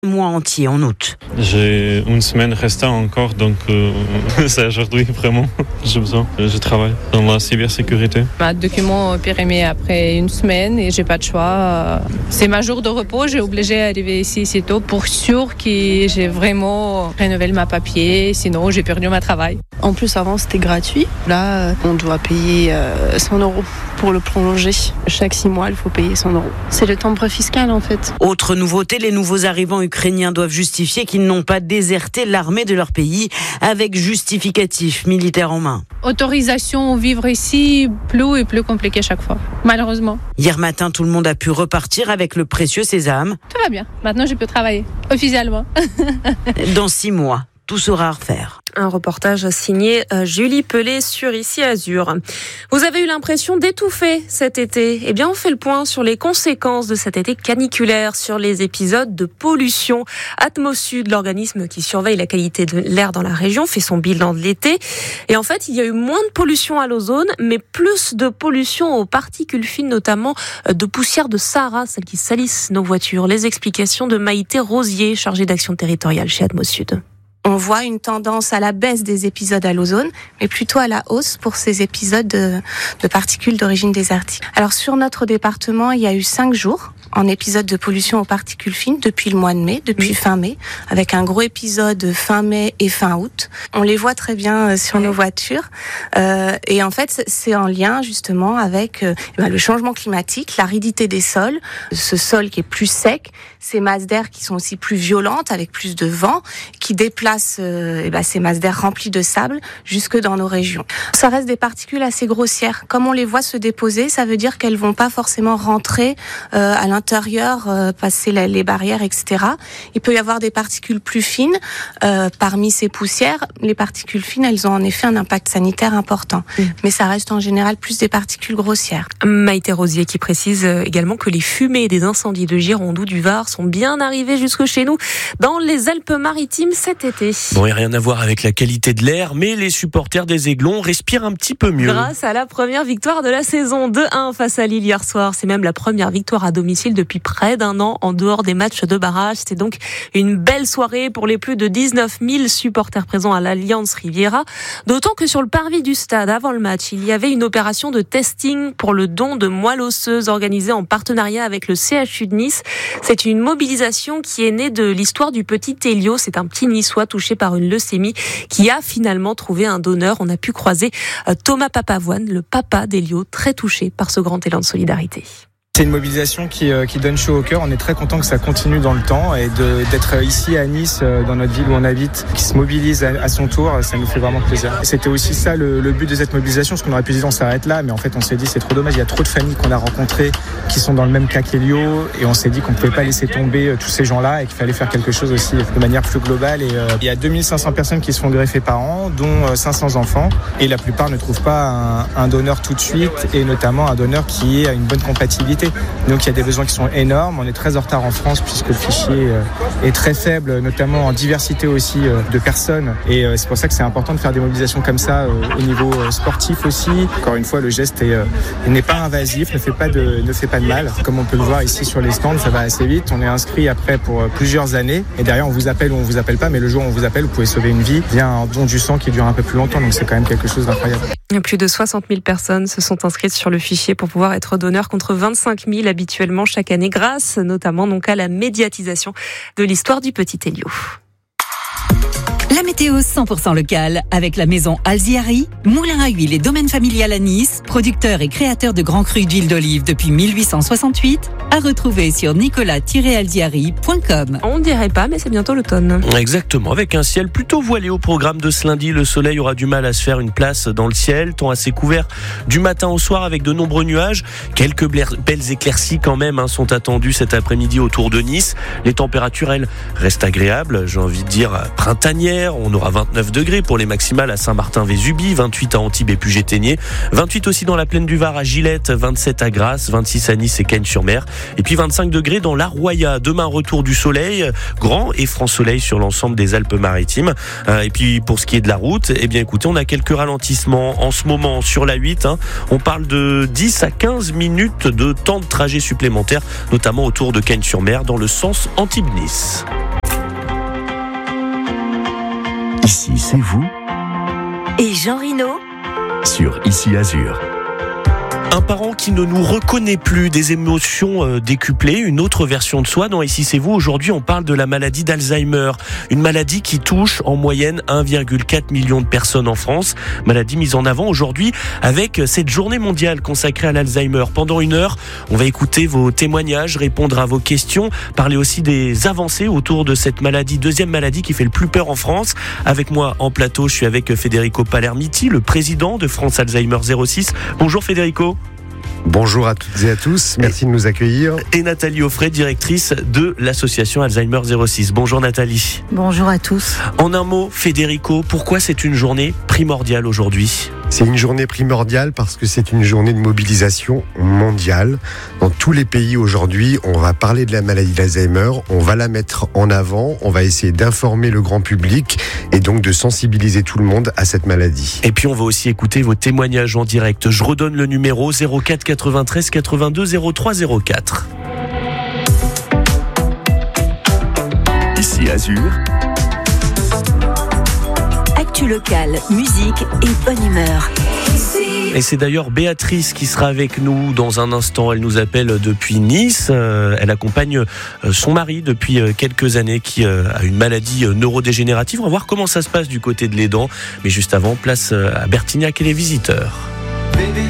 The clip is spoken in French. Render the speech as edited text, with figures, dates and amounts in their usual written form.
Mois entier en août. J'ai une semaine restée encore, donc c'est aujourd'hui vraiment. Je travaille dans la cybersécurité. Ma document périmé après une semaine et j'ai pas de choix. C'est ma jour de repos, j'ai obligé d'arriver ici si tôt pour sûr que j'ai vraiment rénové ma papier, sinon j'ai perdu ma travail. En plus avant c'était gratuit, là on doit payer 100 € pour le prolonger. Chaque 6 mois il faut payer 100 €. C'est le timbre fiscal en fait. Autre nouveauté, les nouveaux arrivants ukrainiens doivent justifier qu'ils n'ont pas déserté l'armée de leur pays avec justificatif militaire en main. Autorisation vivre ici, plus et plus compliqué chaque fois, malheureusement. Hier matin, tout le monde a pu repartir avec le précieux sésame. Tout va bien, maintenant je peux travailler, officiellement. Dans 6 mois, tout sera à refaire. Un reportage signé Julie Pellet sur Ici Azur. Vous avez eu l'impression d'étouffer cet été. Eh bien, on fait le point sur les conséquences de cet été caniculaire, sur les épisodes de pollution. Atmosud, l'organisme qui surveille la qualité de l'air dans la région, fait son bilan de l'été. Et en fait, il y a eu moins de pollution à l'ozone, mais plus de pollution aux particules fines, notamment de poussière de Sahara, celles qui salissent nos voitures. Les explications de Maïté Rosier, chargée d'action territoriale chez Atmosud. On voit une tendance à la baisse des épisodes à l'ozone, mais plutôt à la hausse pour ces épisodes de particules d'origine désertique. Alors sur notre département, il y a eu 5 jours en épisode de pollution aux particules fines depuis le mois de mai, depuis fin mai, avec un gros épisode fin mai et fin août. On les voit très bien sur nos voitures. Et en fait, c'est en lien justement avec le changement climatique, l'aridité des sols, ce sol qui est plus sec, ces masses d'air qui sont aussi plus violentes, avec plus de vent, qui déplacent ces masses d'air remplies de sable jusque dans nos régions. Ça reste des particules assez grossières. Comme on les voit se déposer, ça veut dire qu'elles vont pas forcément rentrer à l'intérieur, passer les barrières, etc. Il peut y avoir des particules plus fines. Parmi ces poussières, les particules fines, elles ont en effet un impact sanitaire important. Mais ça reste en général plus des particules grossières. Maïté Rosier qui précise également que les fumées des incendies de Gironde ou du Var sont bien arrivées jusque chez nous dans les Alpes-Maritimes cet été. Bon, il n'y a rien à voir avec la qualité de l'air, mais les supporters des Aiglons respirent un petit peu mieux. Grâce à la première victoire de la saison, 2-1 face à Lille hier soir. C'est même la première victoire à domicile depuis près d'un an en dehors des matchs de barrage. C'était donc une belle soirée pour les plus de 19 000 supporters présents à l'Alliance Riviera. D'autant que sur le parvis du stade, avant le match, il y avait une opération de testing pour le don de moelle osseuse organisée en partenariat avec le CHU de Nice. C'est une mobilisation qui est née de l'histoire du petit Elio. C'est un petit Niçois touché par une leucémie qui a finalement trouvé un donneur. On a pu croiser Thomas Papavoine, le papa d'Elio, très touché par ce grand élan de solidarité. C'est une mobilisation qui donne chaud au cœur. On est très content que ça continue dans le temps et d'être ici à Nice, dans notre ville où on habite, qui se mobilise à son tour, ça nous fait vraiment plaisir. C'était aussi ça le but de cette mobilisation, parce qu'on aurait pu dire on s'arrête là, mais en fait on s'est dit c'est trop dommage, il y a trop de familles qu'on a rencontrées qui sont dans le même cas qu'Elio, et on s'est dit qu'on ne pouvait pas laisser tomber tous ces gens-là et qu'il fallait faire quelque chose aussi de manière plus globale. Et il y a 2500 personnes qui se font greffer par an, dont 500 enfants, et la plupart ne trouvent pas un donneur tout de suite, et notamment un donneur qui a une bonne compatibilité. Donc il y a des besoins qui sont énormes. On est très en retard en France puisque le fichier est très faible, notamment en diversité aussi de personnes. Et c'est pour ça que c'est important de faire des mobilisations comme ça au niveau sportif aussi. Encore une fois, le geste n'est pas invasif, ne fait pas de mal. Comme on peut le voir ici sur les stands, ça va assez vite. On est inscrit après pour plusieurs années. Et derrière, on vous appelle ou on vous appelle pas. Mais le jour où on vous appelle, vous pouvez sauver une vie via un don du sang qui dure un peu plus longtemps. Donc c'est quand même quelque chose d'incroyable. Plus de 60 000 personnes se sont inscrites sur le fichier pour pouvoir être donneur contre 25 000 habituellement chaque année, grâce notamment donc à la médiatisation de l'histoire du petit Elio. La météo 100% locale avec la maison Alziari, moulin à huile et domaine familial à Nice, producteur et créateur de grands crus d'huile d'olive depuis 1868, à retrouver sur nicolas-alziari.com. On dirait pas, mais c'est bientôt l'automne. Exactement, avec un ciel plutôt voilé au programme de ce lundi. Le soleil aura du mal à se faire une place dans le ciel, temps assez couvert du matin au soir avec de nombreux nuages. Quelques belles éclaircies quand même sont attendues cet après-midi autour de Nice. Les températures, elles, restent agréables, j'ai envie de dire printanières. On aura 29 degrés pour les maximales à Saint-Martin-Vésubie, 28 à Antibes et Puget-Théniers, 28 aussi dans la plaine du Var à Gilette, 27 à Grasse, 26 à Nice et Cagnes-sur-Mer, et puis 25 degrés dans l'Arroya. Demain, retour du soleil, grand et franc soleil sur l'ensemble des Alpes-Maritimes. Et puis pour ce qui est de la route, eh bien écoutez, on a quelques ralentissements en ce moment sur la 8. On parle de 10 à 15 minutes de temps de trajet supplémentaire, notamment autour de Cagnes-sur-Mer dans le sens Antibes-Nice. C'est vous et Jean Rino sur Ici Azur. Un parent qui ne nous reconnaît plus, des émotions décuplées, une autre version de soi. Dans Ici c'est vous, aujourd'hui on parle de la maladie d'Alzheimer. Une maladie qui touche en moyenne 1,4 million de personnes en France. Maladie mise en avant aujourd'hui avec cette journée mondiale consacrée à l'Alzheimer. Pendant 1 heure, on va écouter vos témoignages, répondre à vos questions, parler aussi des avancées autour de cette maladie, deuxième maladie qui fait le plus peur en France. Avec moi en plateau, je suis avec Federico Palermiti, le président de France Alzheimer 06. Bonjour Federico. Bonjour à toutes et à tous, merci de nous accueillir. Et Nathalie Offray, directrice de l'association Alzheimer 06. Bonjour Nathalie. Bonjour à tous. En un mot, Federico, pourquoi c'est une journée primordiale aujourd'hui ? C'est une journée primordiale parce que c'est une journée de mobilisation mondiale. Dans tous les pays aujourd'hui, on va parler de la maladie d'Alzheimer, on va la mettre en avant, on va essayer d'informer le grand public et donc de sensibiliser tout le monde à cette maladie. Et puis on va aussi écouter vos témoignages en direct. Je redonne le numéro 04 93 82 03 04. Ici Azur. Actu locale, musique et bonne humeur. Et c'est d'ailleurs Béatrice qui sera avec nous dans un instant. Elle nous appelle depuis Nice. Elle accompagne son mari depuis quelques années qui a une maladie neurodégénérative. On va voir comment ça se passe du côté de l'aidant. Mais juste avant, place à Bertignac et les visiteurs. Baby,